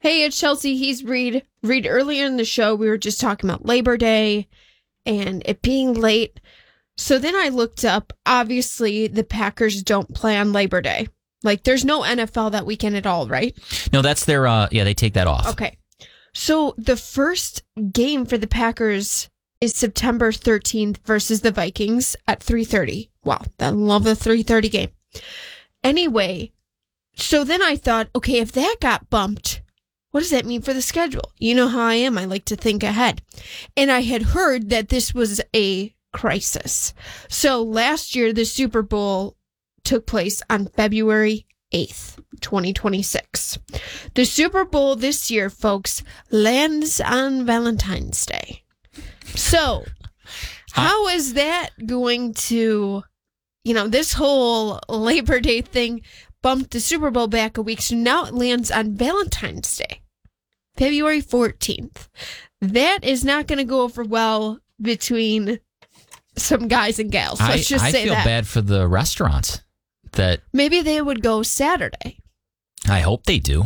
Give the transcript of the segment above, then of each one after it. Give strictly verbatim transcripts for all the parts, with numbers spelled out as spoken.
Hey, it's Chelsea. He's Reed. Reed, earlier in the show, we were just talking about Labor Day and it being late. So then I looked up, obviously, the Packers don't play on Labor Day. Like, there's no N F L that weekend at all, right? No, that's their, uh, yeah, they take that off. Okay. So the first game for the Packers is September thirteenth versus the Vikings at three thirty. Wow, I love the three thirty game. Anyway, so then I thought, okay, if that got bumped, what does that mean for the schedule? You know how I am. I like to think ahead. And I had heard that this was a crisis. So last year, the Super Bowl took place on February eighth, twenty twenty-six. The Super Bowl this year, folks, lands on Valentine's Day. So how is that going to, you know, this whole Labor Day thing bumped the Super Bowl back a week. So now it lands on Valentine's Day, February fourteenth. That is not going to go over well between some guys and gals. Let's I, just I say feel that. bad for the restaurants that Maybe they would go Saturday. I hope they do.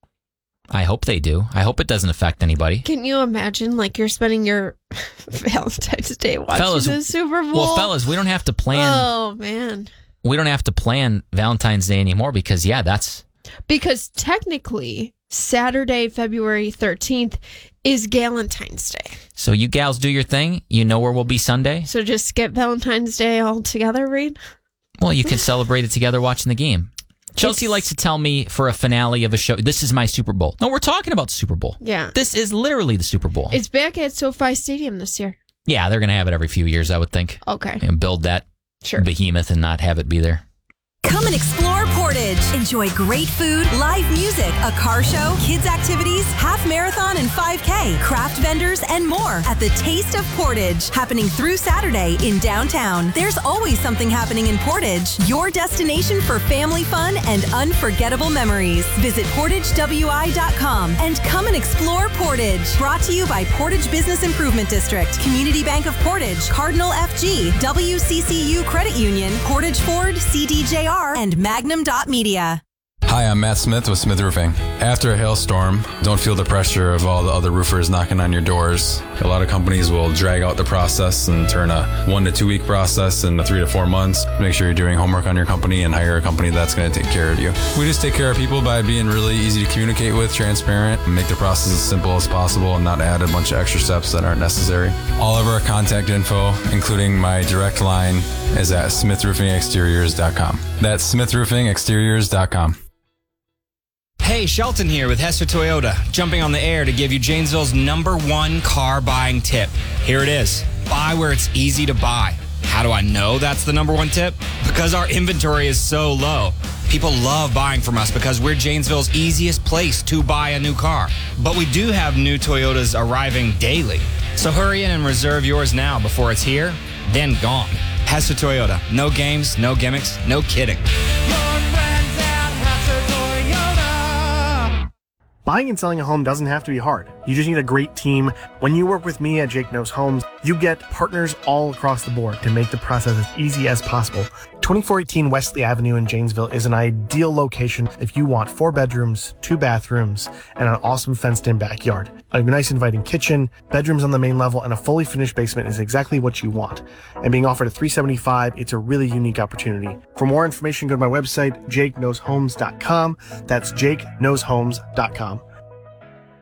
I hope they do. I hope it doesn't affect anybody. Can you imagine, like, you're spending your Valentine's Day watching Fellas, the Super Bowl? Well, fellas, we don't have to plan. Oh, man. We don't have to plan Valentine's Day anymore because, yeah, that's... Because technically, Saturday, February thirteenth is Galentine's Day. So you gals do your thing. You know where we'll be Sunday. So just skip Valentine's Day altogether, Reed? Well, you can celebrate it together watching the game. Chelsea It's- likes to tell me for a finale of a show, this is my Super Bowl. No, we're talking about the Super Bowl. Yeah. This is literally the Super Bowl. It's back at SoFi Stadium this year. Yeah, they're going to have it every few years, I would think. Okay. And build that Sure. behemoth and not have it be there. Come and explore Portage. Enjoy great food, live music, a car show, kids activities, half marathon and five K, craft vendors, and more at the Taste of Portage, happening through Saturday in downtown. There's always something happening in Portage, your destination for family fun and unforgettable memories. Visit portage w i dot com and come and explore Portage. Brought to you by Portage Business Improvement District, Community Bank of Portage, Cardinal F G, W C C U Credit Union, Portage Ford, C D J R, and Magnum dot media. Hi, I'm Matt Smith with Smith Roofing. After a hailstorm, don't feel the pressure of all the other roofers knocking on your doors. A lot of companies will drag out the process and turn a one to two week process into three to four months. Make sure you're doing homework on your company and hire a company that's going to take care of you. We just take care of people by being really easy to communicate with, transparent, and make the process as simple as possible and not add a bunch of extra steps that aren't necessary. All of our contact info, including my direct line, is at smith roofing exteriors dot com. That's smith roofing exteriors dot com. Hey, Shelton here with Hester Toyota, jumping on the air to give you Janesville's number one car buying tip. Here it is. Buy where it's easy to buy. How do I know that's the number one tip? Because our inventory is so low. People love buying from us because we're Janesville's easiest place to buy a new car. But we do have new Toyotas arriving daily. So hurry in and reserve yours now before it's here, then gone. Hester Toyota. No games, no gimmicks, no kidding. Buying and selling a home doesn't have to be hard. You just need a great team. When you work with me at Jake Knows Homes, you get partners all across the board to make the process as easy as possible. twenty-four eighteen Wesley Avenue in Janesville is an ideal location if you want four bedrooms, two bathrooms, and an awesome fenced-in backyard. A nice inviting kitchen, bedrooms on the main level, and a fully finished basement is exactly what you want. And being offered at three seventy-five, it's a really unique opportunity. For more information, go to my website, jake knows homes dot com. That's jake knows homes dot com.